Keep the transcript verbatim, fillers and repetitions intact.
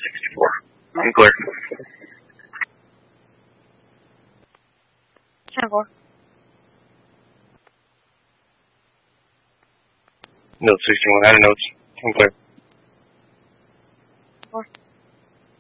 sixty-four. I'm clear. ten four. Note sixty-one, added notes. I'm clear. four.